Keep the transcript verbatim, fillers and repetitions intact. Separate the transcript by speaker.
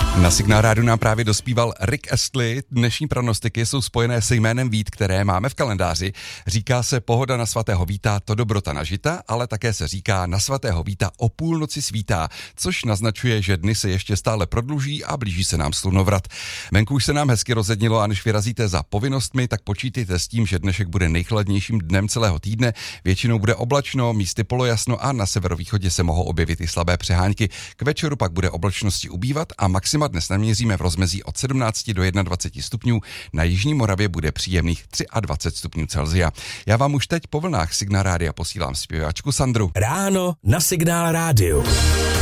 Speaker 1: Na Signál rádiu nám právě dospíval Rick Astley. Dnešní prognostiky jsou spojené se jménem Vít, které máme v kalendáři. Říká se pohoda na svatého Víta, to dobrota na žita, ale také se říká na svatého Víta o půlnoci svítá, což naznačuje, že dny se ještě stále prodluží a blíží se nám slunovrat. Venku už se nám hezky rozednilo a než vyrazíte za povinnostmi, tak počítejte s tím, že dnešek bude nejchladnějším dnem celého týdne. Většinou bude oblačno, místy polojasno a na severovýchodě se mohou objevit i slabé přehánky. K večeru pak bude oblačnosti ubývat a maxima dnes naměříme v rozmezí od sedmnácti do dvaceti jednoho stupňů. Na jižní Moravě bude příjemných dvacet tři stupňů Celsia. Já vám už teď po vlnách Signál rádia posílám zpěvačku Sandru.
Speaker 2: Ráno na Signál rádiu.